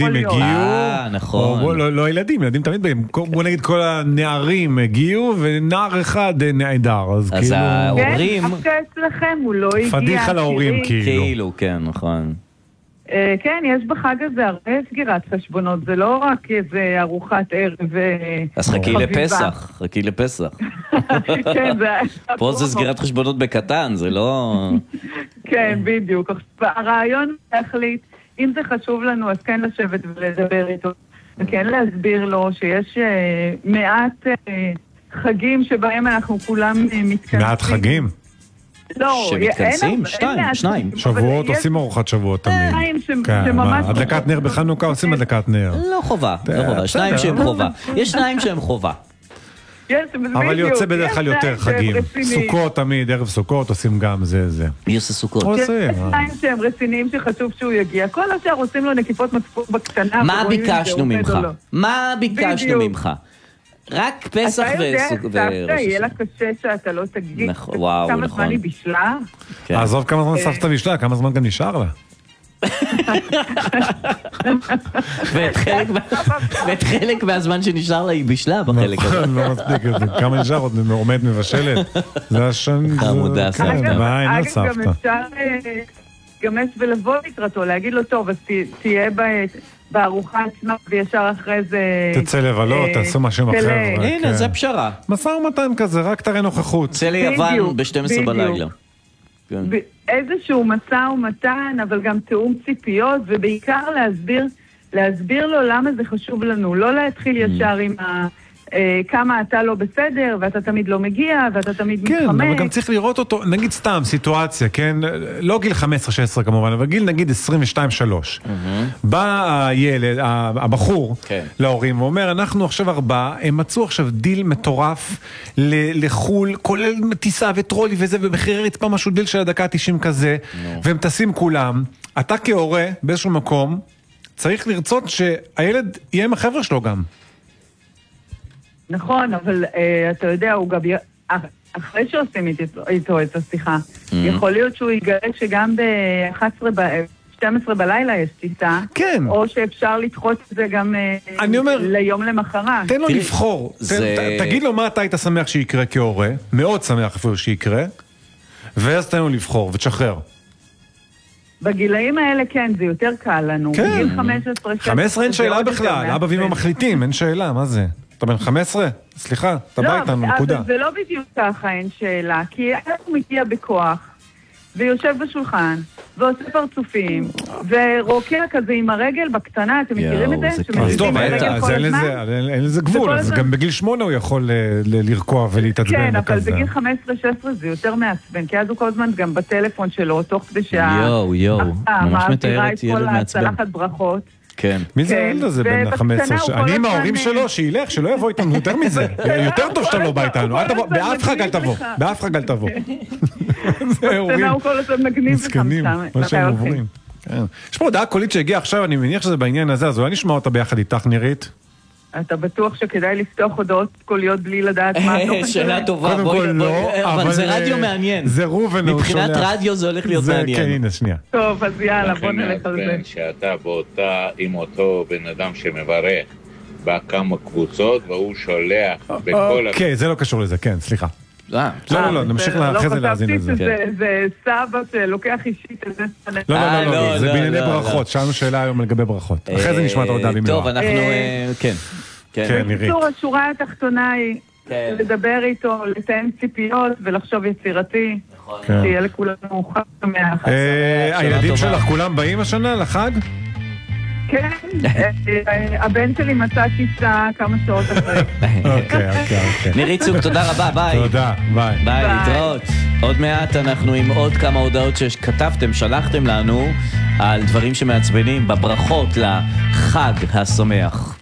הגיעו, נכון. לא ילדים, ילדים תמיד באים, בוא נגיד כל הנערים הגיעו ונער אחד נעדר, אז כאילו... ההורים... כן, דווקא אצלכם הוא לא הגיע. פדיחה להורים כאילו, כן, נכון. כן, יש בחג הזה הרבה סגירת חשבונות, זה לא רק איזה ארוחת ערב אז חכי לפסח. כן, פה זה סגירת חשבונות בקטן, זה לא... כן, בדיוק. הרעיון להחליט, אם זה חשוב לנו, אז כן לשבת ולדבר איתו, וכן להסביר לו שיש מעט חגים שבהם אנחנו כולם מתכנסים. מעט חגים? לא, שמתכנסים? שניים. שבועות עושים ארוחת שבועות תמיד. הדלקת נר בחנוכה עושים הדלקת נר. לא חובה. שניים שהם חובה. יש שניים שהם חובה. אבל יוצא בדרך כלל יותר חגים. סוכות תמיד, ערב סוכות עושים גם זה. מי עושה סוכות? יש שניים שהם רציניים שחשוב שהוא יגיע. כל השאר עושים לו נקיפות מצפון בקטנה. מה ביקשנו ממך? רק פסח וסוכות. יהיה לה קשה שאתה לא תגיד כמה זמן היא בשלה. עזוב כמה זמן סבתא בשלה, כמה זמן גם נשאר לה. ואת חלק מהזמן שנשאר לה היא בשלה בחלק הזה. לא מספיק, כמה נשאר עוד עומד מבשלת. זה השן... חמודה סבתא. אגב, גם אפשר גמש ולבוא לקראתו, להגיד לו טוב, אז תהיה בארוחה עצמה וישר אחרי זה... תצא לבלות, תעשו משהו אחר. הנה, זה פשרה. משא ומתן כזה, רק תראה נוכחות. צא ליוון ב-12 בלילה. איזשהו משא ומתן, אבל גם תאום ציפיות, ובעיקר להסביר לו למה זה חשוב לנו. לא להתחיל ישר עם כמה אתה לא בסדר, ואתה תמיד לא מגיע, ואתה תמיד מתחמק. כן, אבל גם צריך לראות אותו, נגיד סתם סיטואציה, כן? לא גיל 15-16 כמובן, אבל גיל נגיד 22-3. בא הילד, הבחור, להורים, ואומר, אנחנו עכשיו 4, הם מצאו עכשיו דיל מטורף לחול, כולל טיסה וטרולי וזה, ובחירי רצפה משהו דיל של הדקה 90 כזה, והם טסים כולם. אתה כהורה, באיזשהו מקום, צריך לרצות שהילד יהיה עם החבר'ה שלו גם. נכון, אבל אתה יודע, הוא גם, אחרי שעושים איתו את השיחה, יכול להיות שהוא יגלה שגם ב-12 בלילה יש טיסה, כן. או שאפשר לדחות את זה גם ליום למחרת. תן לו לבחור, תגיד לו מה אתה היית שמח שיקרה כהורה, מאוד שמח אפילו שיקרה, ואז תן לו לבחור ותשחרר. בגילאים האלה כן, זה יותר קל לנו. כן. בגיל 15 אין שאלה בכלל, אבא ואמא מחליטים, אין שאלה, מה זה? אתה בן 15? סליחה, אתה בא איתנו, נקודה. לא, אבל זה לא בדיוק ככה, אין שאלה, כי הוא מגיע בכוח, ויושב בשולחן, ועושה פרצופים, ורוקע כזה עם הרגל בקטנה, אתם מכירים את זה? אז טוב, אין לזה גבול, אז גם בגיל 8 הוא יכול לרקוע ולהתעצבן. כן, אבל בגיל 15-16 זה יותר מעצבן, כי אז הוא כל הזמן גם בטלפון שלו, תוך כדי ממש מתארת ילד מעצבן. הצלחת ברכות. כן. מי זה הילד הזה בין 15? אני עם ההורים שלו, שילך, שלא יבוא איתנו יותר מזה. יותר טוב שאתה לא בא איתנו. באף חג אל תבוא. באף חג אל תבוא. זה הורים. הוא כל הזמן מגניב לך מה שהם עוברים. יש פה הודעה קולית שהגיעה עכשיו, אני מניח שזה בעניין הזה, אז אולי נשמע אותה ביחד איתך, נירית? אתה בטוח שכדאי לפתוח הודעות קוליות בלי לדעת מה התוכן? שאלה טובה, אבל זה רדיו מעניין. זה רובן. מבחינת רדיו זה הולך להיות מעניין. כן, הנה, שנייה. טוב, אז יאללה, בוא נלך על זה. שאתה באותה, עם אותו בן אדם שמברך בכמה קבוצות, והוא שולח בכל... אוקיי, זה לא קשור לזה, כן, סליחה. לא, נמשיך אחרי זה להזין את זה. זה סבא שלוקח אישית את זה. לא, זה בענייני ברכות, שאלנו שאלה היום לגבי ברכות. אחרי זה נשמע את ההודעה במלואה. טוב, אנחנו, כן. בקיצור, השורה התחתונה היא לדבר איתו, לתאם ציפיות ולחשוב יצירתי, שיהיה לכולנו חג שמח. הילדים שלך כולם באים השנה לחג? כן, הבן שלי מצא טיסה כמה שעות אחרי. אוקיי. נירית צוק, תודה רבה, ביי. תודה, ביי. ביי, להתראות. עוד מעט אנחנו עם עוד כמה הודעות שכתבתם, שלחתם לנו על דברים שמעצבנים בברכות לחג השמח.